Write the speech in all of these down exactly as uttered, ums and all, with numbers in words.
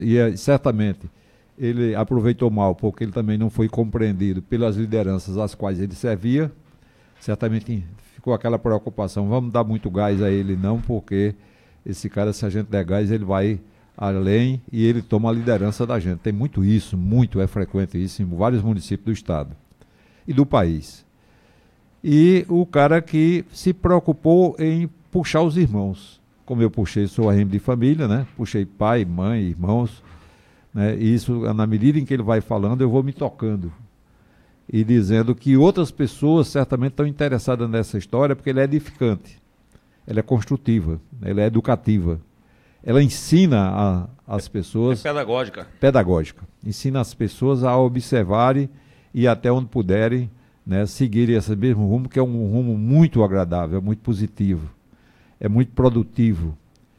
e é, certamente ele aproveitou mal, porque ele também não foi compreendido pelas lideranças às quais ele servia. Certamente ficou aquela preocupação, vamos dar muito gás a ele não, porque esse cara, se a gente der gás, ele vai além e ele toma a liderança da gente. Tem muito isso, muito é frequente isso em vários municípios do estado e do país. E o cara que se preocupou em puxar os irmãos, como eu puxei, sou a de família, né? Puxei pai, mãe, irmãos, né? E isso, na medida em que ele vai falando, eu vou me tocando e dizendo que outras pessoas certamente estão interessadas nessa história, porque ela é edificante, ela é construtiva, ela é educativa, ela ensina a, as pessoas... É pedagógica. Pedagógica. Ensina as pessoas a observarem e até onde puderem, né, seguirem esse mesmo rumo, que é um rumo muito agradável, é muito positivo, é muito produtivo.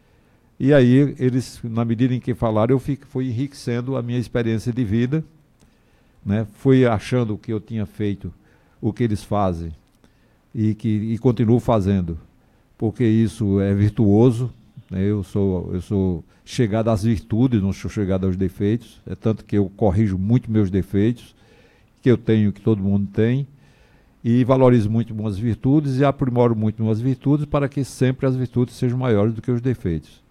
E aí, eles, na medida em que falaram, eu fico, fui enriquecendo a minha experiência de vida, né? Fui achando que eu tinha feito o que eles fazem e, que, e continuo fazendo, porque isso é virtuoso, né? Eu sou, eu sou chegado às virtudes, não sou chegado aos defeitos, é tanto que eu corrijo muito meus defeitos, que eu tenho, que todo mundo tem, e valorizo muito umas virtudes e aprimoro muito umas virtudes para que sempre as virtudes sejam maiores do que os defeitos.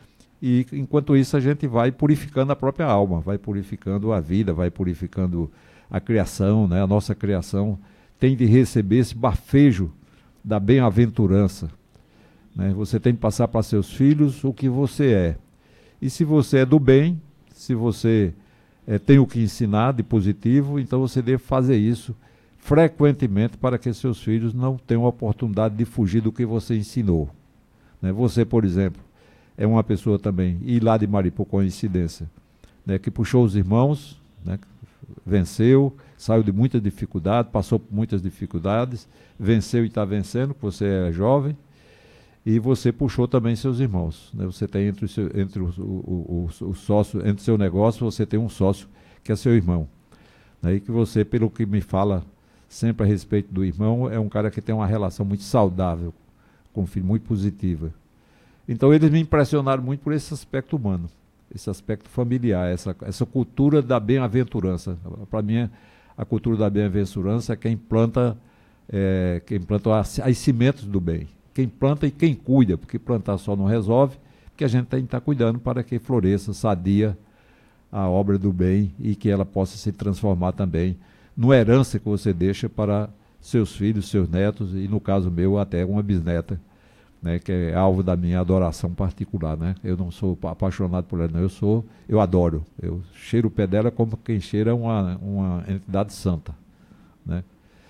E enquanto isso a gente vai purificando a própria alma, vai purificando a vida, vai purificando a criação, né? A nossa criação tem de receber esse bafejo da bem-aventurança, né? Você tem de passar para seus filhos o que você é. E se você é do bem, se você é, tem o que ensinar de positivo, então você deve fazer isso frequentemente para que seus filhos não tenham a oportunidade de fugir do que você ensinou, né? Você, por exemplo, é uma pessoa também, e lá de Maripu, coincidência, né, que puxou os irmãos, né, venceu, saiu de muita dificuldade, passou por muitas dificuldades, venceu e está vencendo, porque você é jovem, e você puxou também seus irmãos, né? Você tem entre, o, seu, entre o, o, o, o sócio, entre o seu negócio, você tem um sócio que é seu irmão, né, e que você, pelo que me fala sempre a respeito do irmão, é um cara que tem uma relação muito saudável com o filho, muito positiva. Então eles me impressionaram muito por esse aspecto humano, esse aspecto familiar, essa, essa cultura da bem-aventurança. Para mim, a cultura da bem-aventurança é quem planta, é, quem planta as, as sementes do bem. Quem planta e quem cuida, porque plantar só não resolve, porque a gente tem que estar cuidando para que floresça, sadia a obra do bem e que ela possa se transformar também numa herança que você deixa para seus filhos, seus netos e, no caso meu, até uma bisneta, né, que é alvo da minha adoração particular, né? Eu não sou apaixonado por ela, não. Eu sou, eu adoro. Eu cheiro o pé dela como quem cheira uma, uma entidade santa, né?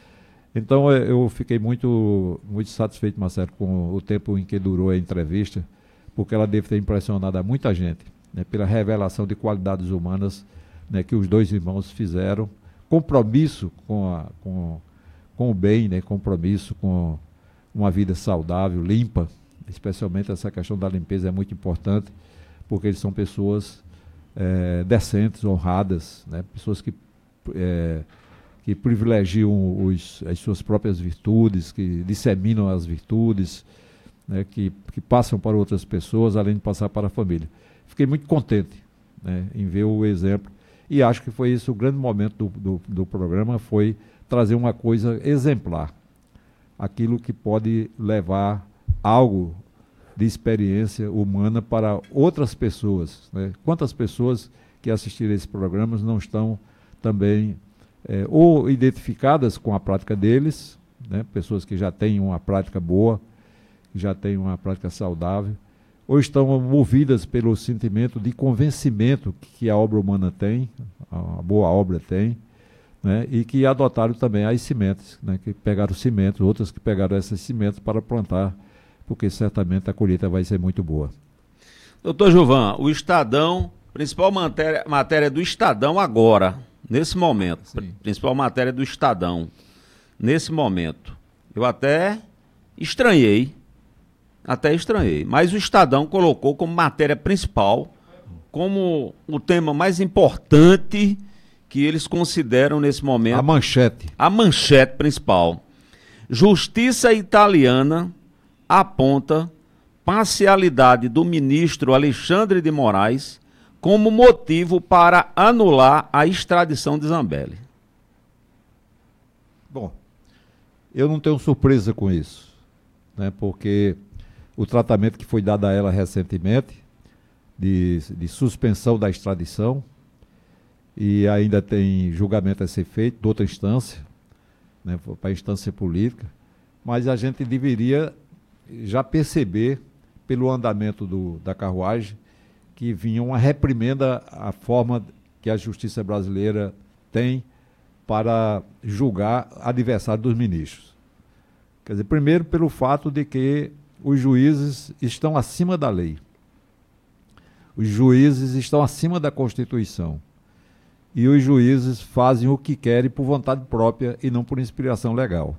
Então eu fiquei muito, muito satisfeito, Marcelo, com o tempo em que durou a entrevista, porque ela deve ter impressionado a muita gente, né, pela revelação de qualidades humanas, né, que os dois irmãos fizeram, compromisso com, a, com, com o bem, né, compromisso com uma vida saudável, limpa, especialmente essa questão da limpeza é muito importante, porque eles são pessoas é, decentes, honradas, né? Pessoas que, é, que privilegiam os, as suas próprias virtudes, que disseminam as virtudes, né? que, que passam para outras pessoas, além de passar para a família. Fiquei muito contente, né, em ver o exemplo, e acho que foi esse o grande momento do, do, do programa, foi trazer uma coisa exemplar, aquilo que pode levar algo de experiência humana para outras pessoas, né? Quantas pessoas que assistiram a esses programas não estão também é, ou identificadas com a prática deles, né? Pessoas que já têm uma prática boa, que já têm uma prática saudável, ou estão movidas pelo sentimento de convencimento que a obra humana tem, a boa obra tem, né, e que adotaram também as sementes, né, que pegaram sementes, outras que pegaram essas sementes para plantar, porque certamente a colheita vai ser muito boa. Doutor Gilvan, o Estadão, principal matéria, matéria do Estadão agora, nesse momento, Sim. principal matéria do Estadão, nesse momento, eu até estranhei, até estranhei, mas o Estadão colocou como matéria principal, como o tema mais importante que eles consideram nesse momento... A manchete. A manchete principal. Justiça italiana aponta parcialidade do ministro Alexandre de Moraes como motivo para anular a extradição de Zambelli. Bom, eu não tenho surpresa com isso, né, porque o tratamento que foi dado a ela recentemente, de, de suspensão da extradição, e ainda tem julgamento a ser feito de outra instância, né, para a instância política, mas a gente deveria já perceber, pelo andamento do, da carruagem, que vinha uma reprimenda à forma que a justiça brasileira tem para julgar adversário dos ministros. Quer dizer, primeiro pelo fato de que os juízes estão acima da lei. Os juízes estão acima da Constituição. E os juízes fazem o que querem por vontade própria e não por inspiração legal.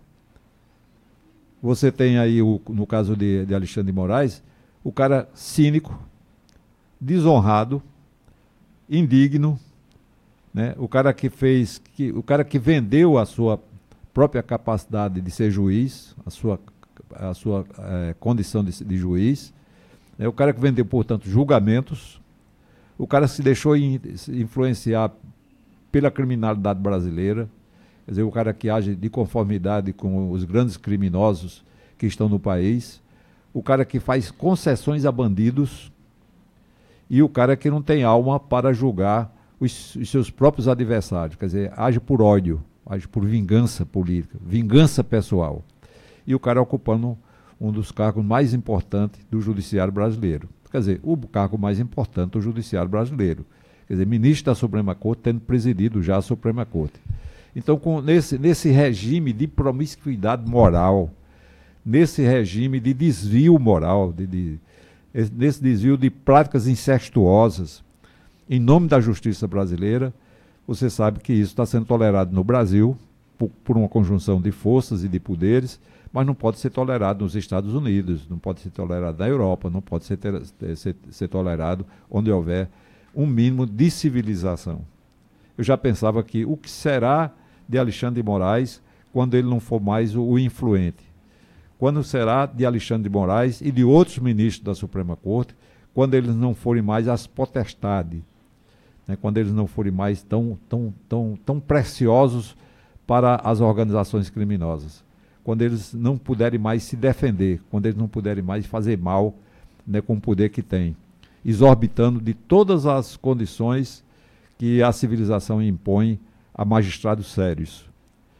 Você tem aí, o, no caso de, de Alexandre de Moraes, o cara cínico, desonrado, indigno, né? O cara que fez, que, o cara que vendeu a sua própria capacidade de ser juiz, a sua, a sua eh, condição de, de juiz, né? O cara que vendeu, portanto, julgamentos, o cara se deixou in, influenciar pela criminalidade brasileira, quer dizer, o cara que age de conformidade com os grandes criminosos que estão no país, o cara que faz concessões a bandidos e o cara que não tem alma para julgar os, os seus próprios adversários, quer dizer, age por ódio, age por vingança política, vingança pessoal. E o cara ocupando um dos cargos mais importantes do judiciário brasileiro. Quer dizer, o cargo mais importante do judiciário brasileiro. Quer dizer, ministro da Suprema Corte tendo presidido já a Suprema Corte. Então, com, nesse, nesse regime de promiscuidade moral, nesse regime de desvio moral, de, de, nesse desvio de práticas incestuosas, em nome da justiça brasileira, você sabe que isso está sendo tolerado no Brasil, por, por uma conjunção de forças e de poderes, mas não pode ser tolerado nos Estados Unidos, não pode ser tolerado na Europa, não pode ser, ter, ser, ser tolerado onde houver um mínimo de civilização. Eu já pensava que o que será de Alexandre de Moraes quando ele não for mais o, o influente? Quando será de Alexandre de Moraes e de outros ministros da Suprema Corte, quando eles não forem mais as potestades, né? Quando eles não forem mais tão, tão, tão, tão preciosos para as organizações criminosas, quando eles não puderem mais se defender, quando eles não puderem mais fazer mal, né, com o poder que têm, exorbitando de todas as condições que a civilização impõe a magistrados sérios.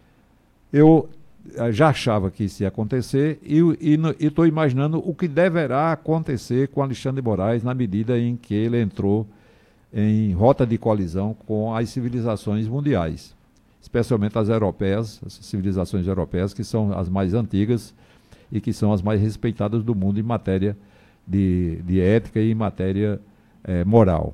Eu já achava que isso ia acontecer e estou imaginando o que deverá acontecer com Alexandre de Moraes na medida em que ele entrou em rota de colisão com as civilizações mundiais, especialmente as europeias, as civilizações europeias que são as mais antigas e que são as mais respeitadas do mundo em matéria de, de ética e em matéria eh, moral.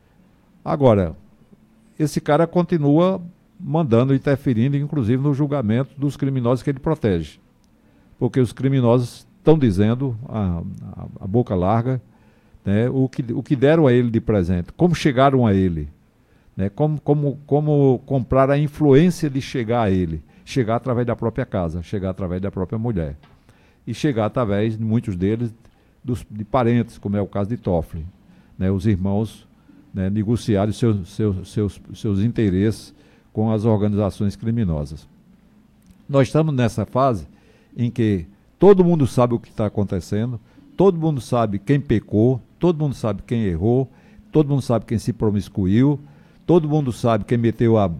Agora, esse cara continua mandando, interferindo, inclusive no julgamento dos criminosos que ele protege. Porque os criminosos estão dizendo, a, a, a boca larga, né, o, que, o que deram a ele de presente, como chegaram a ele, né, como, como, como comprar a influência de chegar a ele, chegar através da própria casa, chegar através da própria mulher. E chegar através, de muitos deles, dos, de parentes, como é o caso de Toffoli. Né, os irmãos, né, negociaram seus, seus, seus, seus interesses com as organizações criminosas. Nós estamos nessa fase em que todo mundo sabe o que está acontecendo, todo mundo sabe quem pecou, todo mundo sabe quem errou, todo mundo sabe quem se promiscuiu, todo mundo sabe quem meteu a,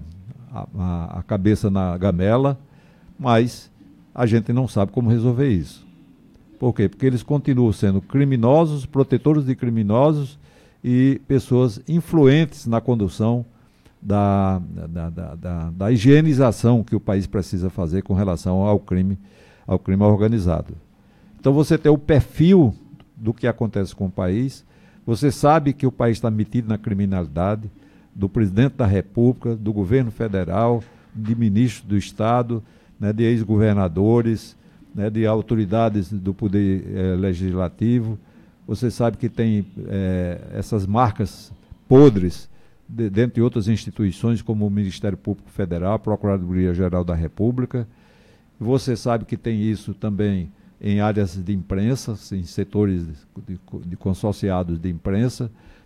a, a cabeça na gamela, mas a gente não sabe como resolver isso. Por quê? Porque eles continuam sendo criminosos, protetores de criminosos e pessoas influentes na condução Da, da, da, da, da higienização que o país precisa fazer com relação ao crime, ao crime organizado. Então você tem o perfil do que acontece com o país, você sabe que o país está metido na criminalidade, do presidente da República, do governo federal, de ministros do Estado, né, de ex-governadores, né, de autoridades do poder eh, legislativo. Você sabe que tem eh, essas marcas podres, De, dentre outras instituições como o Ministério Público Federal, a Procuradoria-Geral da República. Você sabe que tem isso também em áreas de imprensa, em setores de, de, de consorciados de imprensa.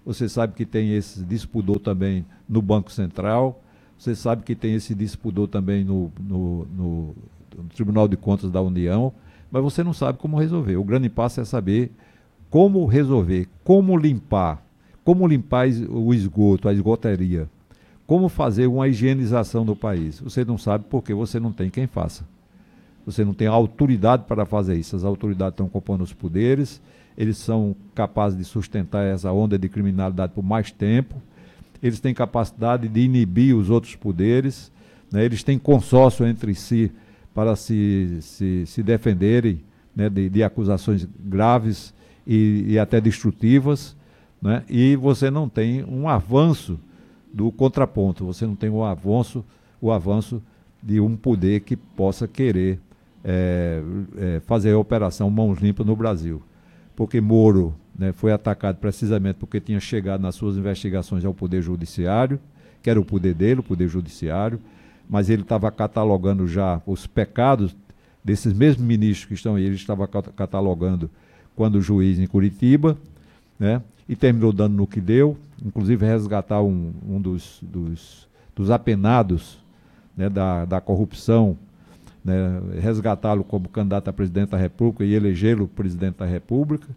você sabe que tem esse despudor também no Banco Central, você sabe que tem esse despudor também no, no, no, no Tribunal de Contas da União, mas você não sabe como resolver. O grande passo é saber como resolver, como limpar, como limpar o esgoto, a esgotaria, como fazer uma higienização do país. Você não sabe porque você não tem quem faça. Você não tem autoridade para fazer isso. As autoridades estão compondo os poderes, eles são capazes de sustentar essa onda de criminalidade por mais tempo, eles têm capacidade de inibir os outros poderes, né? Eles têm consórcio entre si para se, se, se defenderem, né, de, de acusações graves e, e até destrutivas, né? E você não tem um avanço do contraponto, você não tem um avanço, o avanço de um poder que possa querer é, é, fazer a operação mãos limpas no Brasil. Porque Moro, né, foi atacado precisamente porque tinha chegado nas suas investigações ao Poder Judiciário, que era o poder dele, o Poder Judiciário, mas ele estava catalogando já os pecados desses mesmos ministros que estão aí, ele estava catalogando quando juiz em Curitiba, né, e terminou dando no que deu, inclusive resgatar um, um dos, dos, dos apenados, né, da, da corrupção, né, resgatá-lo como candidato a presidente da República e elegê-lo presidente da República,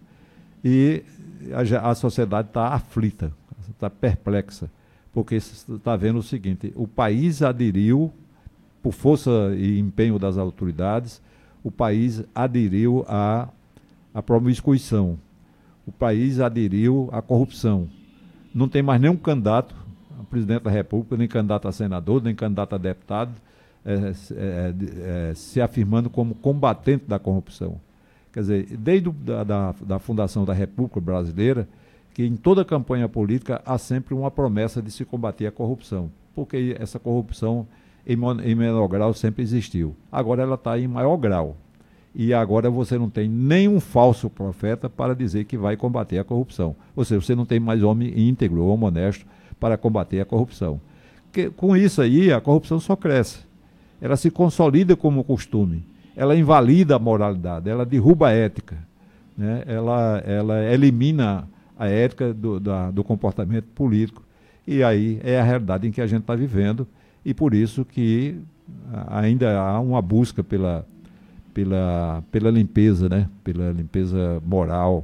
e a, a sociedade está aflita, está perplexa, porque está vendo o seguinte: o país aderiu, por força e empenho das autoridades, o país aderiu à, à promiscuição, o país aderiu à corrupção. Não tem mais nenhum candidato a presidente da República, nem candidato a senador, nem candidato a deputado, É, é, é, se afirmando como combatente da corrupção. Quer dizer, desde a da, da fundação da República Brasileira, que em toda campanha política há sempre uma promessa de se combater a corrupção, porque essa corrupção em, em menor grau sempre existiu. Agora ela está em maior grau. E agora você não tem nenhum falso profeta para dizer que vai combater a corrupção. Ou seja, você não tem mais homem íntegro, homem honesto para combater a corrupção. Que, com isso aí, a corrupção só cresce. Ela se consolida como costume, ela invalida a moralidade, ela derruba a ética, né? ela, ela elimina a ética do, da, do comportamento político, e aí é a realidade em que a gente está vivendo, e por isso que ainda há uma busca pela, pela, pela limpeza, né? Pela limpeza moral,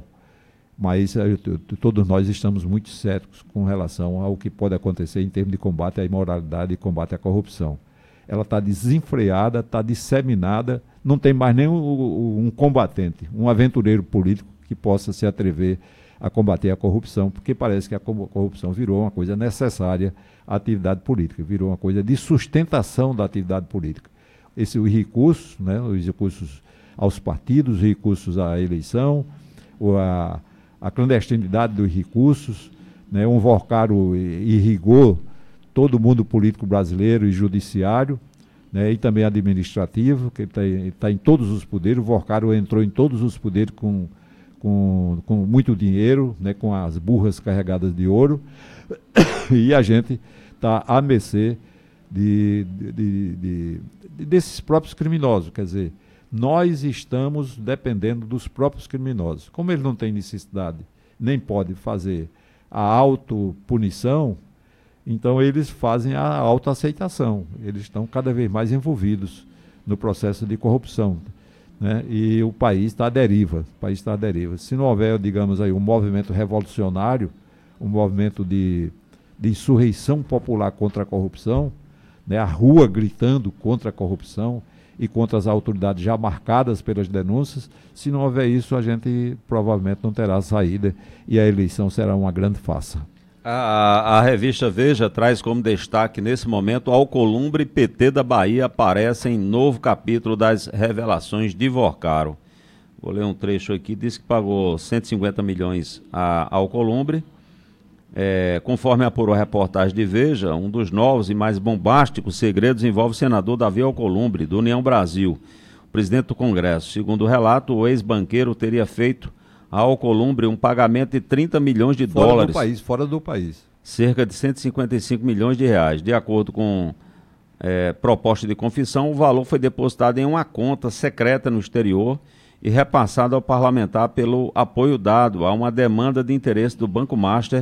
mas eu, eu, todos nós estamos muito céticos com relação ao que pode acontecer em termos de combate à imoralidade e combate à corrupção. Ela está desenfreada, está disseminada, não tem mais nem um, um combatente, um aventureiro político que possa se atrever a combater a corrupção, porque parece que a corrupção virou uma coisa necessária à atividade política, virou uma coisa de sustentação da atividade política. Esse, os recursos, né, os recursos aos partidos, os recursos à eleição, ou a, a clandestinidade dos recursos, né, um vorcaro irrigou todo o mundo político brasileiro e judiciário, né, e também administrativo, que está tá em todos os poderes. O Vorcaro entrou em todos os poderes com, com, com muito dinheiro, né, com as burras carregadas de ouro, e a gente está à mercê de, de, de, de, de, desses próprios criminosos. Quer dizer, nós estamos dependendo dos próprios criminosos. Como eles não têm necessidade, nem podem fazer a autopunição, então eles fazem a autoaceitação, eles estão cada vez mais envolvidos no processo de corrupção, né? E o país está à deriva, o país está à deriva. Se não houver, digamos aí, um movimento revolucionário, um movimento de, de insurreição popular contra a corrupção, né? A rua gritando contra a corrupção e contra as autoridades já marcadas pelas denúncias, se não houver isso, a gente provavelmente não terá saída e a eleição será uma grande farsa. A, a revista Veja traz como destaque nesse momento: Alcolumbre e P T da Bahia aparecem em novo capítulo das revelações de Vorcaro. Vou ler um trecho aqui. Diz que pagou cento e cinquenta milhões a Alcolumbre. É, conforme apurou a reportagem de Veja, um dos novos e mais bombásticos segredos envolve o senador Davi Alcolumbre, do União Brasil, presidente do Congresso. Segundo o relato, o ex-banqueiro teria feito a Alcolumbre um pagamento de trinta milhões de fora dólares. Do país, fora do país. Cerca de cento e cinquenta e cinco milhões de reais. De acordo com é, proposta de confissão, o valor foi depositado em uma conta secreta no exterior e repassado ao parlamentar pelo apoio dado a uma demanda de interesse do Banco Master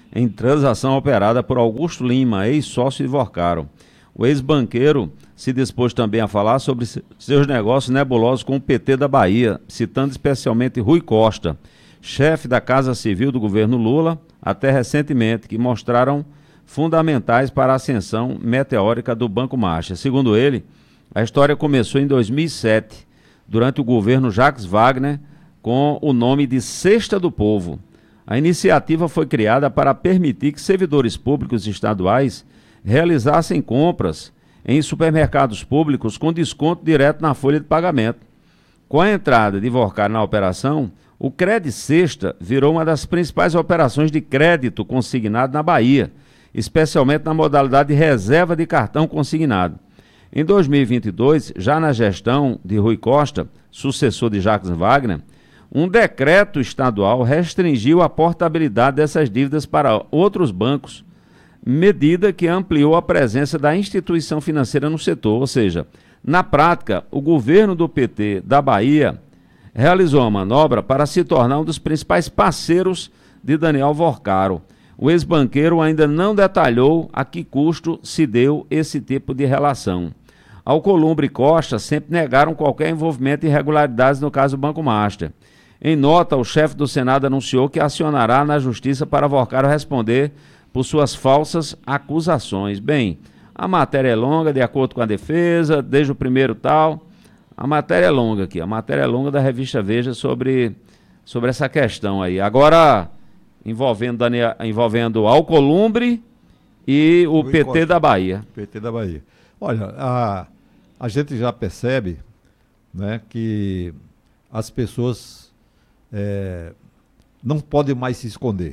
em transação operada por Augusto Lima, ex-sócio de Vorcaro. O ex-banqueiro se dispôs também a falar sobre seus negócios nebulosos com o P T da Bahia, citando especialmente Rui Costa, chefe da Casa Civil do governo Lula, até recentemente, que mostraram fundamentais para a ascensão meteórica do Banco Master. Segundo ele, a história começou em dois mil e sete, durante o governo Jacques Wagner, com o nome de Cesta do Povo. A iniciativa foi criada para permitir que servidores públicos estaduais realizassem compras em supermercados públicos com desconto direto na folha de pagamento. Com a entrada de Vorcaro na operação, o Cred Sexta virou uma das principais operações de crédito consignado na Bahia, especialmente na modalidade de reserva de cartão consignado. Em dois mil e vinte e dois, já na gestão de Rui Costa, sucessor de Jacques Wagner, um decreto estadual restringiu a portabilidade dessas dívidas para outros bancos, medida que ampliou a presença da instituição financeira no setor. Ou seja, na prática, o governo do P T da Bahia realizou a manobra para se tornar um dos principais parceiros de Daniel Vorcaro. O ex-banqueiro ainda não detalhou a que custo se deu esse tipo de relação. Alcolumbre e Costa sempre negaram qualquer envolvimento em irregularidades no caso do Banco Master. Em nota, o chefe do Senado anunciou que acionará na Justiça para Vorcaro responder por suas falsas acusações. Bem, a matéria é longa, de acordo com a defesa, desde o primeiro tal. A matéria é longa aqui, a matéria é longa da revista Veja sobre, sobre essa questão aí. Agora, envolvendo, Daniel, envolvendo Alcolumbre e o Rui P T Costa, da Bahia. P T da Bahia. Olha, a, a gente já percebe, né, que as pessoas é, não podem mais se esconder.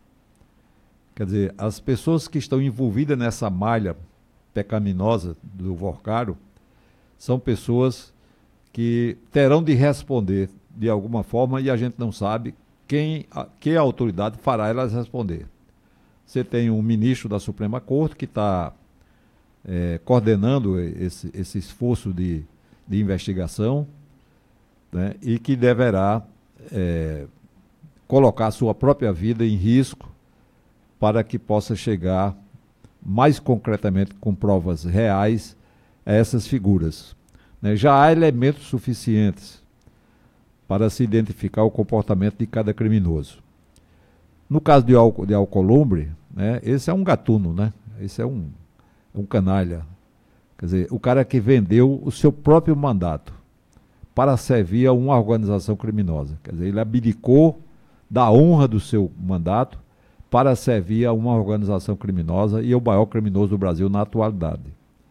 Quer dizer, as pessoas que estão envolvidas nessa malha pecaminosa do Vorcaro são pessoas que terão de responder de alguma forma e a gente não sabe quem, a, que a autoridade fará elas responder. Você tem um ministro da Suprema Corte que está é, coordenando esse, esse esforço de, de investigação, né, e que deverá é, colocar a sua própria vida em risco para que possa chegar mais concretamente com provas reais a essas figuras. Né? Já há elementos suficientes para se identificar o comportamento de cada criminoso. No caso de, Al, de Alcolumbre, né, esse é um gatuno, né? Esse é um, um canalha. Quer dizer, o cara que vendeu o seu próprio mandato para servir a uma organização criminosa. Quer dizer, ele abdicou da honra do seu mandato para servir a uma organização criminosa e é o maior criminoso do Brasil na atualidade.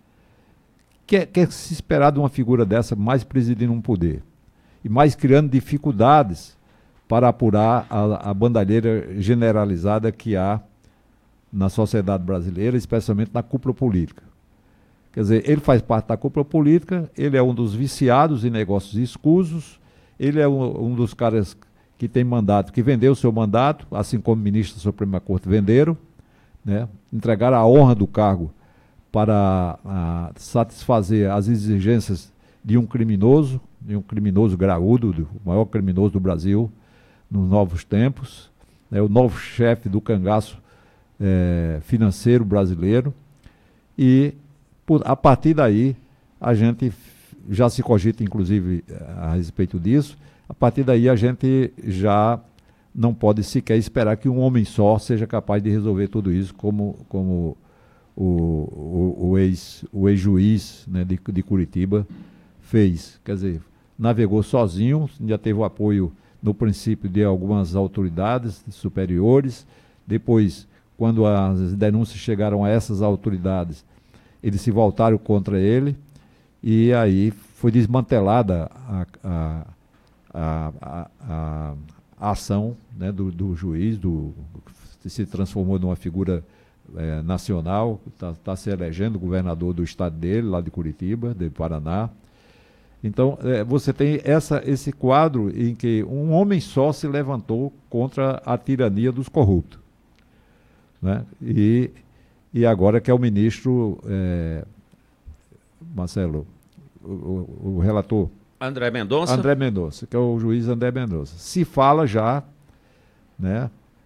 Quer, quer se esperar de uma figura dessa mais presidindo um poder e mais criando dificuldades para apurar a, a bandalheira generalizada que há na sociedade brasileira, especialmente na cúpula política. Quer dizer, ele faz parte da cúpula política, ele é um dos viciados em negócios escusos, ele é um, um dos caras que tem mandato, que vendeu o seu mandato, assim como ministros da Suprema Corte venderam, né, entregaram a honra do cargo para a, satisfazer as exigências de um criminoso, de um criminoso graúdo, do, o maior criminoso do Brasil nos novos tempos, né, o novo chefe do cangaço é, financeiro brasileiro, e por, a partir daí a gente já se cogita, inclusive, a respeito disso. A partir daí a gente já não pode sequer esperar que um homem só seja capaz de resolver tudo isso, como, como o, o, o, ex, o ex-juiz, né, de, de Curitiba fez. Quer dizer, navegou sozinho, já teve o apoio no princípio de algumas autoridades superiores. Depois, quando as denúncias chegaram a essas autoridades, eles se voltaram contra ele e aí foi desmantelada a, a A, a, a, a ação, né, do, do juiz, do, se transformou numa figura é, nacional, está tá se elegendo governador do estado dele, lá de Curitiba, de Paraná. Então, é, você tem essa, esse quadro em que um homem só se levantou contra a tirania dos corruptos. Né? E, e agora que é o ministro, é, Marcelo, o, o, o relator, André André Mendonça, que é o juiz André Mendonça. Se fala já, né,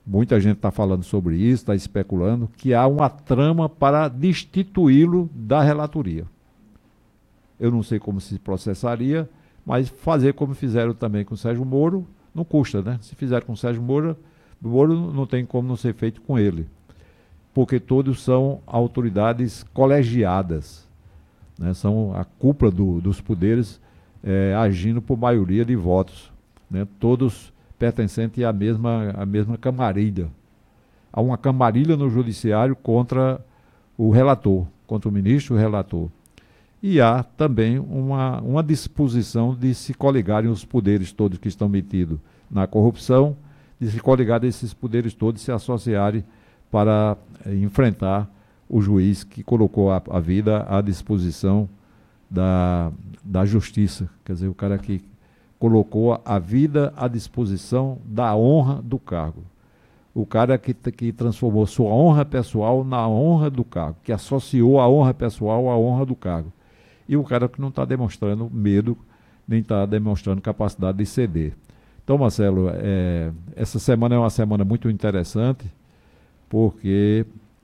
muita gente está falando sobre isso, está especulando, que há uma trama para destituí-lo da relatoria. Eu não sei como se processaria, mas fazer como fizeram também com o Sérgio Moro, não custa, né? Se fizeram com o Sérgio Moro, Moro não tem como não ser feito com ele, porque todos são autoridades colegiadas, né? São a cúpula do, dos poderes é, agindo por maioria de votos, né? Todos pertencentes à mesma, à mesma camarilha. Há uma camarilha no judiciário contra o relator, contra o ministro e o relator. E há também uma, uma disposição de se coligarem os poderes todos que estão metidos na corrupção, de se coligarem esses poderes todos e se associarem para eh, enfrentar o juiz que colocou a, a vida à disposição da, da justiça. Quer dizer, o cara que colocou a, a vida à disposição da honra do cargo. O cara que, que transformou sua honra pessoal na honra do cargo, que associou a honra pessoal à honra do cargo. E o cara que não está demonstrando medo, nem está demonstrando capacidade de ceder. Então, Marcelo, é, essa semana é uma semana muito interessante, porque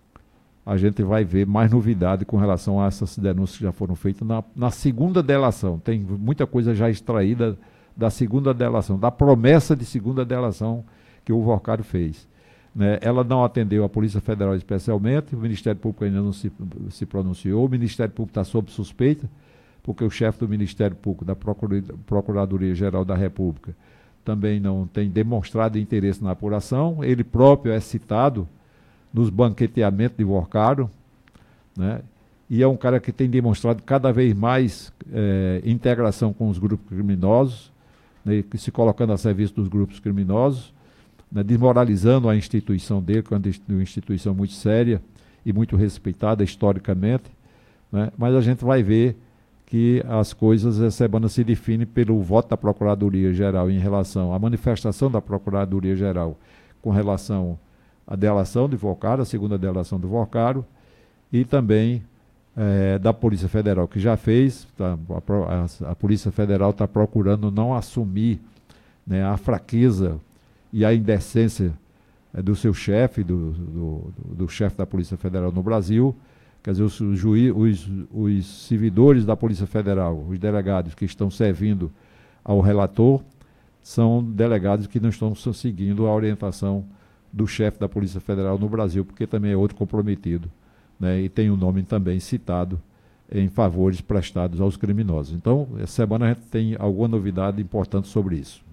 a gente vai ver mais novidade com relação a essas denúncias que já foram feitas na, na segunda delação. Tem muita coisa já extraída da segunda delação, da promessa de segunda delação que o Worcário fez. Né? Ela não atendeu a Polícia Federal especialmente, o Ministério Público ainda não se, se pronunciou, o Ministério Público está sob suspeita, porque o chefe do Ministério Público, da Procuradoria-Geral da República, também não tem demonstrado interesse na apuração, ele próprio é citado nos banqueteamentos de Worcário, né? E é um cara que tem demonstrado cada vez mais é, integração com os grupos criminosos, né? Se colocando a serviço dos grupos criminosos, né, desmoralizando a instituição dele, que é uma instituição muito séria e muito respeitada historicamente, né, mas a gente vai ver que as coisas essa semana se definem pelo voto da Procuradoria-Geral em relação à manifestação da Procuradoria-Geral com relação à delação de Worcário, a segunda delação do Worcário, e também é, da Polícia Federal, que já fez, tá, a, a, a Polícia Federal está procurando não assumir, né, a fraqueza e a indecência é, do seu chefe, do, do, do chefe da Polícia Federal no Brasil. Quer dizer, os, juiz, os, os servidores da Polícia Federal, os delegados que estão servindo ao relator, são delegados que não estão seguindo a orientação do chefe da Polícia Federal no Brasil, porque também é outro comprometido, né, e tem o um nome também citado em favores prestados aos criminosos. Então, essa semana a gente tem alguma novidade importante sobre isso.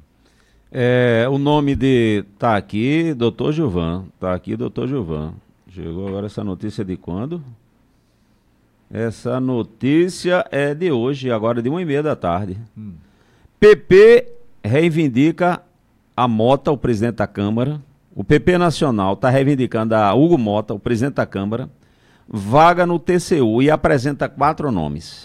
É, o nome de... Tá aqui, doutor Gilvan. Tá aqui, doutor Gilvan. Chegou agora essa notícia de quando? Essa notícia é de hoje, agora de uma e meia da tarde. Hum. P P reivindica a Mota, o presidente da Câmara. O P P Nacional está reivindicando a Hugo Mota, o presidente da Câmara, vaga no T C U e apresenta quatro nomes.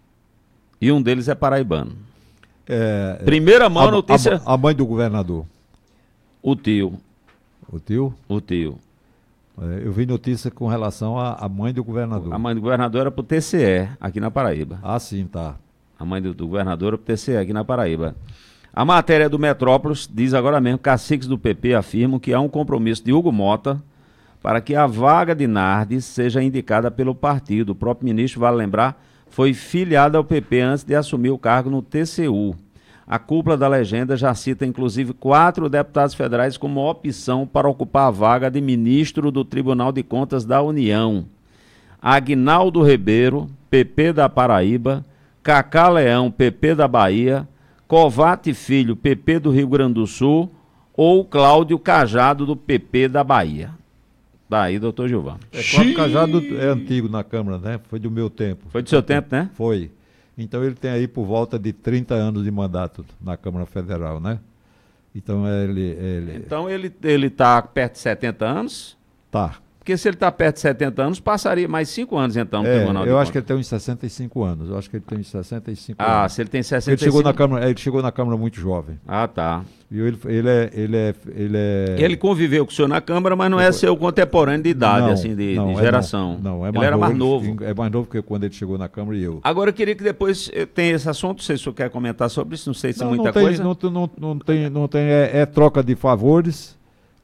E um deles é paraibano. É, Primeira mão, a, notícia... A, a mãe do governador. O tio. O tio? O tio. É, eu vi notícia com relação à mãe do governador. A mãe do governador era pro T C E, aqui na Paraíba. Ah, sim, tá. A mãe do, do governador era pro T C E, aqui na Paraíba. A matéria do Metrópolis diz agora mesmo, caciques do P P afirmam que há um compromisso de Hugo Mota para que a vaga de Nardes seja indicada pelo partido. O próprio ministro, vale lembrar, foi filiado ao P P antes de assumir o cargo no T C U. A cúpula da legenda já cita inclusive quatro deputados federais como opção para ocupar a vaga de ministro do Tribunal de Contas da União. Aguinaldo Ribeiro, P P da Paraíba, Cacá Leão, P P da Bahia, Covate Filho, P P do Rio Grande do Sul, ou Cláudio Cajado, do P P da Bahia. Daí, doutor Gilvan. É, Cláudio Cajado é antigo na Câmara, né? Foi do meu tempo. Foi do seu tempo, né? Foi. Então ele tem aí por volta de trinta anos de mandato na Câmara Federal, né? Então ele... ele... Então ele ele está perto de setenta anos? Tá. Porque se ele está perto de setenta anos, passaria mais cinco anos então no é, Tribunal de eu Contas. acho que ele tem uns sessenta e cinco anos. Eu acho que ele tem uns sessenta e cinco ah, anos. Ah, se ele tem sessenta e cinco... Ele chegou na Câmara, ele chegou na Câmara muito jovem. Ah, tá. E ele, ele, é, ele, é, ele é... Ele conviveu com o senhor na Câmara, mas não é seu contemporâneo de idade, não, assim, de, não, de é geração. Não, não, é ele mais era novo, mais novo. É mais novo que quando ele chegou na Câmara e eu. Agora eu queria que depois tenha esse assunto, não sei se o senhor quer comentar sobre isso, não sei se não, muita não tem, coisa. Não, não, não tem, não tem é, é troca de favores,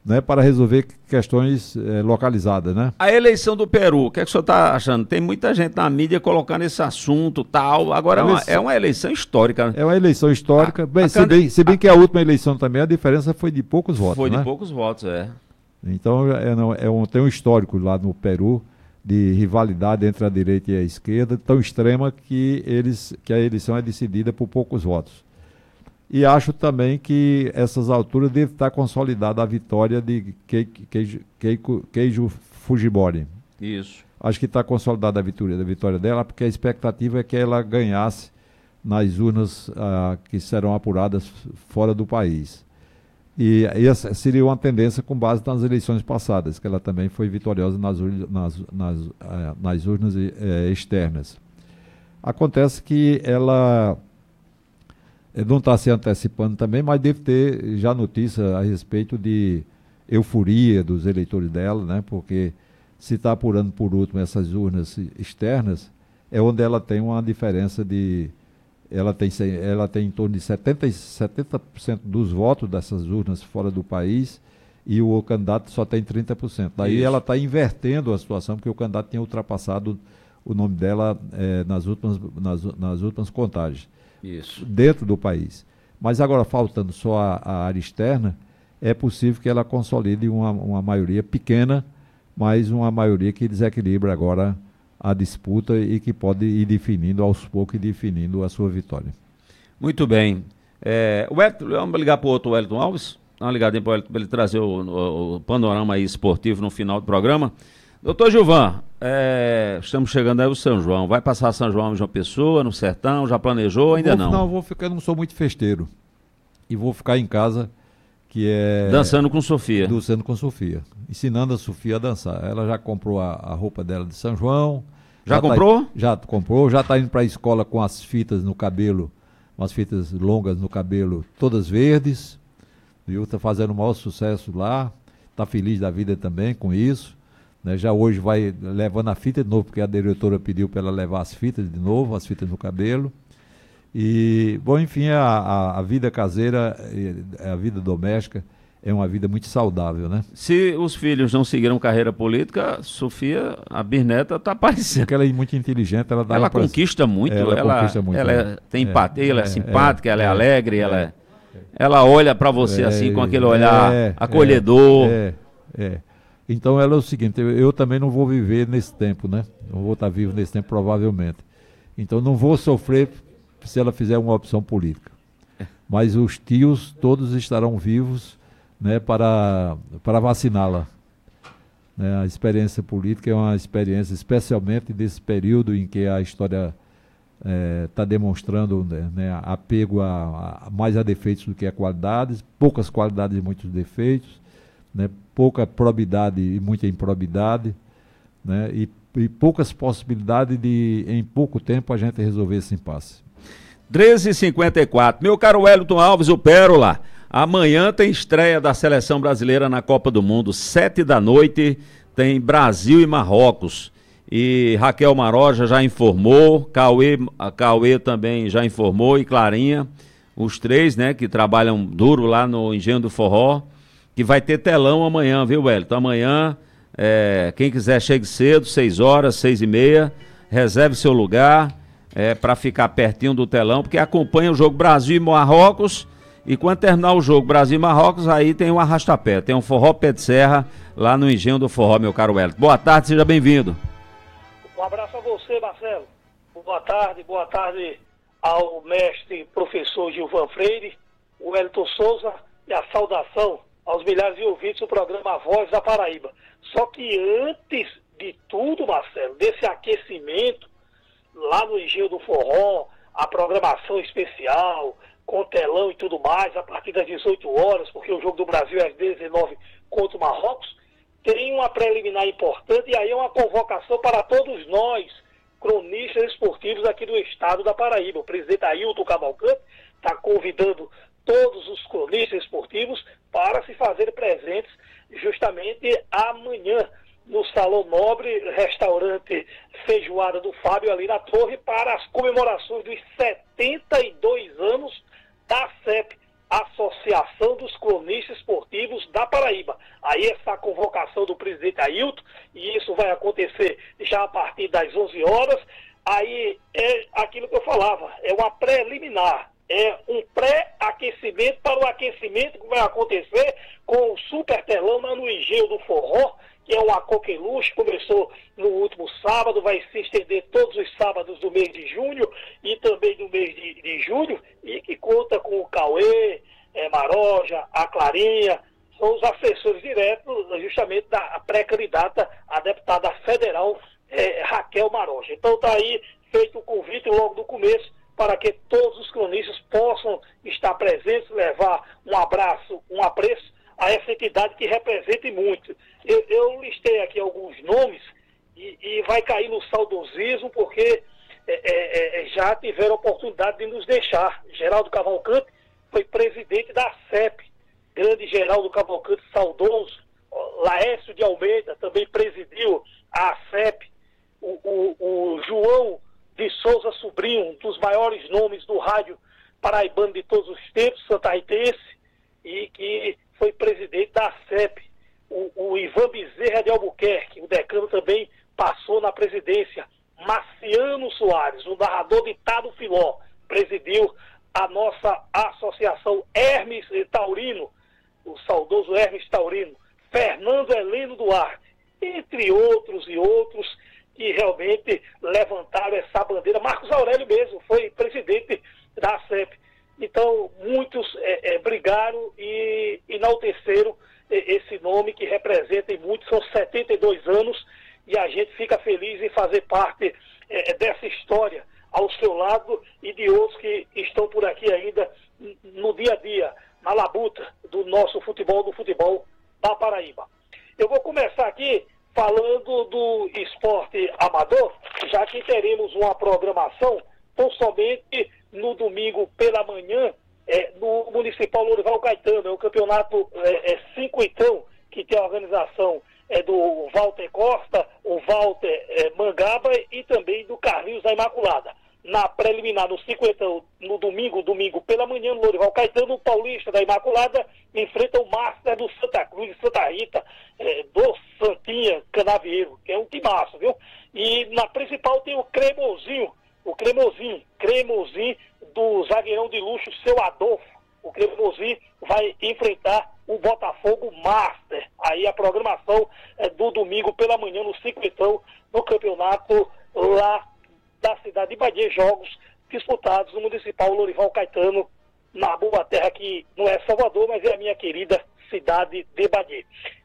né, para resolver questões é, localizadas, né? A eleição do Peru, o que é que o senhor está achando? Tem muita gente na mídia colocando esse assunto tal, agora eleição, é, uma, é uma eleição histórica. É uma eleição histórica, a, bem, a se, bem, se bem a, que a última eleição também, a diferença foi de poucos votos, Foi né? de poucos votos, é. Então é, é um, tem um histórico lá no Peru de rivalidade entre a direita e a esquerda, tão extrema que, eles, que a eleição é decidida por poucos votos. E acho também que essas alturas deve estar consolidada a vitória de Keiko, Keiko, Keiko Fujimori. Isso. Acho que está consolidada a vitória, a vitória dela, porque a expectativa é que ela ganhasse nas urnas ah, que serão apuradas fora do país. E essa seria uma tendência com base nas eleições passadas, que ela também foi vitoriosa nas, nas, nas, ah, nas urnas eh, externas. Acontece que ela não está se antecipando também, mas deve ter já notícia a respeito de euforia dos eleitores dela, né? Porque se está apurando por último essas urnas externas, é onde ela tem uma diferença de... Ela tem, ela tem em torno de setenta por cento dos votos dessas urnas fora do país e o candidato só tem trinta por cento. Daí Isso. ela está invertendo a situação, porque o candidato tinha ultrapassado o nome dela eh, nas, últimas, nas, nas últimas contagens. Isso. Dentro do país. Mas agora, faltando só a, a área externa, é possível que ela consolide uma, uma maioria pequena, mas uma maioria que desequilibra agora a disputa e que pode ir definindo aos poucos e definindo a sua vitória. Muito bem. É, o Elton, vamos ligar para o outro Wellington Alves? Dá uma ligadinha para ele trazer o, o, o panorama aí esportivo no final do programa. Doutor Gilvan, é, estamos chegando aí o São João. Vai passar São João em João Pessoa, no Sertão? Já planejou? Ainda vou, não? Não, vou ficar, não sou muito festeiro. E vou ficar em casa, que é... Dançando com Sofia. Dançando com Sofia. Ensinando a Sofia a dançar. Ela já comprou a, a roupa dela de São João. Já, já comprou? Tá, já comprou. Já está indo para a escola com as fitas no cabelo, umas fitas longas no cabelo, todas verdes. Viu? Está fazendo o maior sucesso lá. Está feliz da vida também com isso. Né? Já hoje vai levando a fita de novo, porque a diretora pediu para ela levar as fitas de novo, as fitas no cabelo. E, bom, enfim, a, a, a vida caseira, a vida doméstica é uma vida muito saudável, né? Se os filhos não seguiram carreira política, Sofia, a bisneta, está aparecendo. Porque ela é muito inteligente, ela dá Ela conquista muito, ela, ela, conquista muito, ela é, tem empatia, é, ela é, é simpática, é, ela é, é alegre, é, ela, é, ela olha para você é, assim com aquele olhar é, acolhedor. É, é, é. Então ela é o seguinte, eu, eu também não vou viver nesse tempo, né? Não vou estar vivo nesse tempo, provavelmente. Então não vou sofrer se ela fizer uma opção política. Mas os tios todos estarão vivos, né, para, para vaciná-la. Né, a experiência política é uma experiência, especialmente desse período em que a história está é, demonstrando, né, apego a, a, mais a defeitos do que a qualidades, poucas qualidades e muitos defeitos, né, pouca probidade e muita improbidade, né, e, e poucas possibilidades de, em pouco tempo, a gente resolver esse impasse. treze e cinquenta e quatro. Meu caro Wellington Alves, o Pérola. Amanhã tem estreia da seleção brasileira na Copa do Mundo. Sete da noite tem Brasil e Marrocos. E Raquel Maroja já informou, Cauê, a Cauê também já informou e Clarinha, os três, né, que trabalham duro lá no Engenho do Forró, que vai ter telão amanhã, viu, Wellington? Amanhã, é, quem quiser chegue cedo, seis horas, seis e meia, reserve seu lugar. É, para ficar pertinho do telão, porque acompanha o jogo Brasil e Marrocos, e quando terminar o jogo Brasil e Marrocos, aí tem um arrastapé, tem um forró pé de serra lá no Engenho do Forró, meu caro Wellington. Boa tarde, seja bem-vindo. Um abraço a você, Marcelo. Boa tarde, boa tarde ao mestre professor Gilvan Freire, o Wellington Souza, e a saudação aos milhares de ouvintes do programa A Voz da Paraíba. Só que antes de tudo, Marcelo, desse aquecimento, lá no Engenho do Forró, a programação especial, com telão e tudo mais, a partir das dezoito horas, porque o jogo do Brasil é às dezenove contra o Marrocos, tem uma preliminar importante e aí é uma convocação para todos nós, cronistas esportivos aqui do estado da Paraíba. O presidente Ailton Cavalcante está convidando todos os cronistas esportivos para se fazer presentes justamente amanhã, no Salão Nobre, restaurante Feijoada do Fábio, ali na Torre, para as comemorações dos setenta e dois anos da C E P, Associação dos Cronistas Esportivos da Paraíba. Aí essa convocação do presidente Ailton, e isso vai acontecer já a partir das onze horas. Aí é aquilo que eu falava, é uma preliminar, é um pré-aquecimento para o aquecimento que vai acontecer com o super telão lá no Engenho do Forró, que é uma coqueluche, começou no último sábado, vai se estender todos os sábados do mês de junho e também do mês de, de julho, e que conta com o Cauê, é, Maroja, a Clarinha, são os assessores diretos justamente da pré-candidata a deputada federal é, Raquel Maroja. Então está aí feito o convite logo do começo para que todos os cronistas possam estar presentes, levar um abraço, um apreço a essa entidade que representa muito. Eu, eu listei aqui alguns nomes e, e vai cair no saudosismo porque é, é, já tiveram oportunidade de nos deixar. Geraldo Cavalcante foi presidente da C E P, grande Geraldo Cavalcante, saudoso. Laércio de Almeida também presidiu a C E P. O, o, o João de Souza Sobrinho, um dos maiores nomes do rádio paraibano de todos os tempos, santarritense, e que foi presidente da C E P. O, o Ivan Bezerra de Albuquerque, o decano, também passou na presidência. Marciano Soares, o narrador de Tado Filó, presidiu a nossa associação. Hermes Taurino, o saudoso Hermes Taurino. Fernando Heleno Duarte, entre outros e outros que realmente levantaram essa bandeira. Marcos Aurélio mesmo foi presidente da C E P. Então, muitos é, é, brigaram e enalteceram é, esse nome que representa em muitos, são setenta e dois anos, e a gente fica feliz em fazer parte é, dessa história ao seu lado e de outros que estão por aqui ainda no dia a dia, na labuta do nosso futebol, do futebol da Paraíba. Eu vou começar aqui falando do esporte amador, já que teremos uma programação tão somente no domingo pela manhã, é, no Municipal Lourival Caetano. É o campeonato é, é, cinquentão, que tem a organização é, do Walter Costa, o Walter é, Mangaba e também do Carlinhos da Imaculada. Na preliminar, no cinquentão, no domingo, domingo pela manhã, no Lourival Caetano, o Paulista da Imaculada enfrenta o Master do Santa Cruz de Santa Rita, é, do Santinha Canavieiro, que é um timaço, viu? E na principal tem o Cremosinho, o Cremosinho, Cremosinho do zagueirão de luxo, seu Adolfo. O Cremosinho vai enfrentar o Botafogo Master. Aí a programação é do domingo pela manhã, no cinquentão, no campeonato lá da cidade de Bahia, jogos disputados no Municipal Lourival Caetano, na boa terra que não é Salvador, mas é a minha querida cidade de Bahia.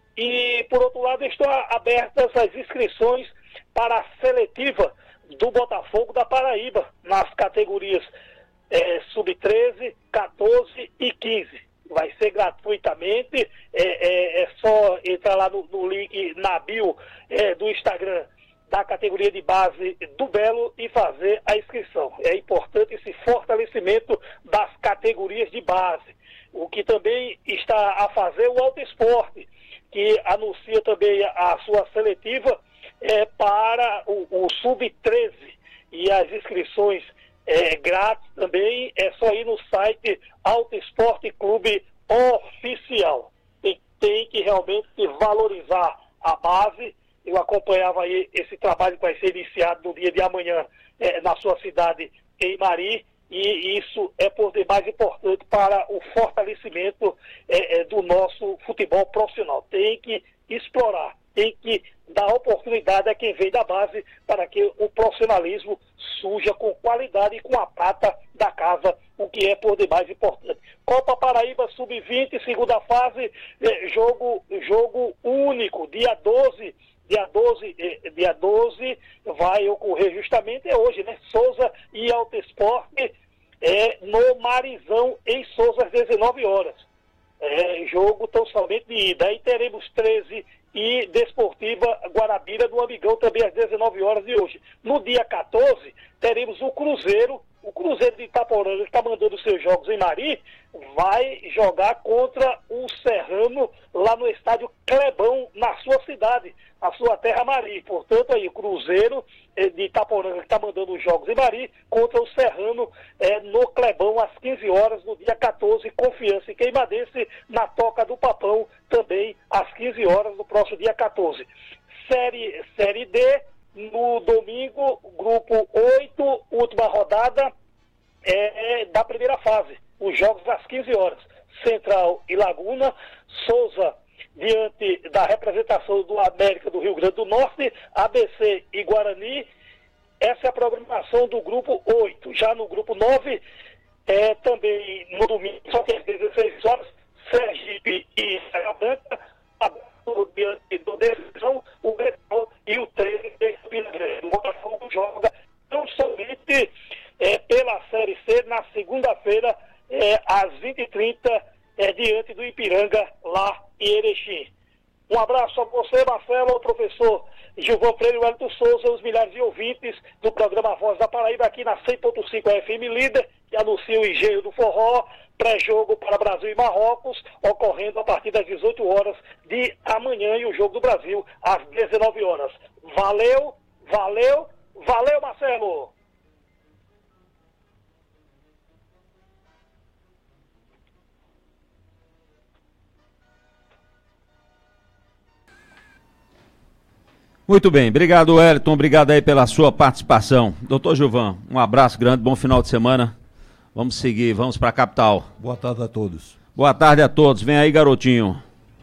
E, por outro lado, estão abertas as inscrições para a seletiva do Botafogo da Paraíba, nas categorias é, sub treze, quatorze e quinze. Vai ser gratuitamente, é, é, é só entrar lá no, no link na bio é, do Instagram da categoria de base do Belo e fazer a inscrição. É importante esse fortalecimento das categorias de base. O que também está a fazer o Alto Esporte, que anuncia também a sua seletiva é, para o, o sub treze. E as inscrições é, grátis também, é só ir no site Alto Esporte Clube Oficial. Tem, tem que realmente valorizar a base. Eu acompanhava aí esse trabalho que vai ser iniciado no dia de amanhã é, na sua cidade, em Mari, e isso é por demais importante para o fortalecimento é, é, do nosso futebol profissional. Tem que explorar, tem que dar oportunidade a quem vem da base para que o profissionalismo surja com qualidade e com a prata da casa, o que é por demais importante. Copa Paraíba sub vinte, segunda fase, é, jogo, jogo único, dia doze. Dia doze, dia doze vai ocorrer justamente é hoje, né? Souza e Alto Esporte é, no Marizão, em Souza, às dezenove horas. É, jogo tão somente de ida. Aí teremos treze e Desportiva Guarabira do Amigão, também às dezenove horas de hoje. No dia quatorze, teremos o Cruzeiro O Cruzeiro de Itaporanga, que está mandando seus jogos em Mari, vai jogar contra o Serrano lá no estádio Clebão, na sua cidade, a sua terra Mari. Portanto, aí o Cruzeiro de Itaporanga, que está mandando os jogos em Mari, contra o Serrano é, no Clebão, às quinze horas, no dia quatorze, Confiança e Queimadense, na Toca do Papão, também às quinze horas, no próximo dia quatorze. Série, série D, no domingo, grupo oito, última rodada é, da primeira fase. Os jogos às quinze horas. Central e Laguna, Souza diante da representação do América do Rio Grande do Norte, A B C e Guarani. Essa é a programação do grupo oito. Já no grupo nove, é, também no domingo, só que às dezesseis horas, Sergipe e Serra Branca, diante do Decisão, o Grenal e o treze de Campina Grande. O Botafogo joga tão somente é, pela Série C na segunda-feira, é, às vinte e trinta, é, diante do Ipiranga, lá em Erechim. Um abraço a você, Marcelo, ao professor Gilvan Freire, o Elton Souza, os milhares de ouvintes do programa Voz da Paraíba, aqui na cem ponto cinco F M Líder, que anuncia o engenho do forró, pré-jogo para Brasil e Marrocos, ocorrendo a partir das dezoito horas de amanhã, e o jogo do Brasil às dezenove horas. Valeu, valeu, valeu, Marcelo! Muito bem, obrigado, Wellington, obrigado aí pela sua participação. Doutor Gilvan, um abraço grande, bom final de semana. Vamos seguir, vamos para a capital. Boa tarde a todos. Boa tarde a todos, vem aí, garotinho.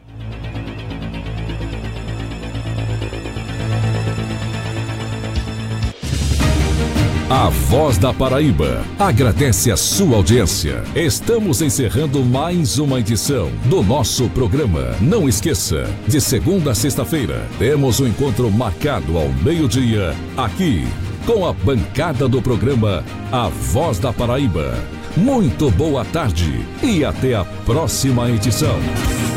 A Voz da Paraíba agradece a sua audiência. Estamos encerrando mais uma edição do nosso programa. Não esqueça, de segunda a sexta-feira, temos um encontro marcado ao meio-dia, aqui, com a bancada do programa A Voz da Paraíba. Muito boa tarde e até a próxima edição.